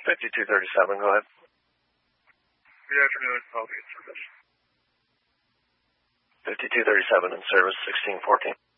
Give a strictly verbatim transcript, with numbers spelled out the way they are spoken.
fifty-two thirty-seven, go ahead. Good afternoon. I'll be in service. fifty-two thirty-seven in service, sixteen fourteen.